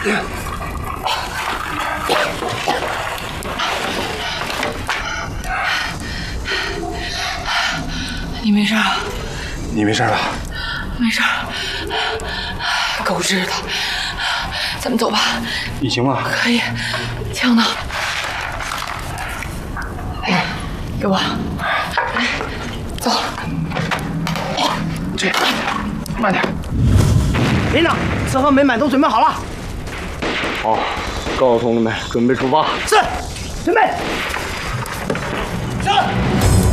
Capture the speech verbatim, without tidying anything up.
你没事啊？ 你没事吧？ 没事。狗日的，咱们走吧。 你行吗？ 可以。枪呢？哎，给我。哎，走。 这，慢点。 连长，车和美满都准备好了。 好，告诉同志们，准备出发。 是，准备。上。